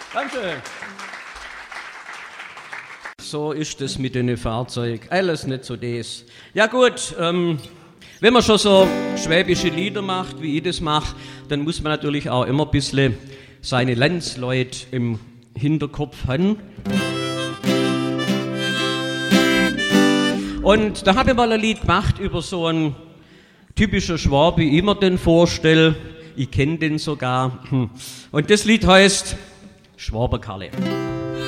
Danke. So ist es mit den Fahrzeugen. Alles nicht so das. Ja gut, wenn man schon so schwäbische Lieder macht, wie ich das mache, dann muss man natürlich auch immer ein bisschen seine Landsleute im Hinterkopf haben. Und da habe ich mal ein Lied gemacht über so einen typischen Schwab, wie ich mir den vorstelle. Ich kenne den sogar. Und das Lied heißt Schwaberkarle.